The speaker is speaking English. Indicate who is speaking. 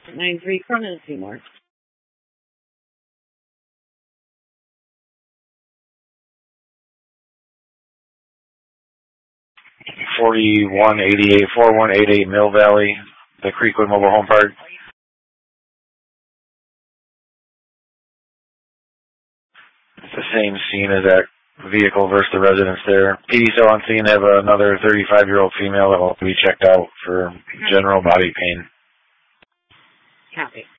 Speaker 1: 93 Cronin Seymour.
Speaker 2: 4188 Mill Valley, the Creekwood Mobile Home Park. It's the same scene as that vehicle versus the residents there. PD still on scene, have another 35-year-old female that will be checked out for general body pain.
Speaker 1: Copy.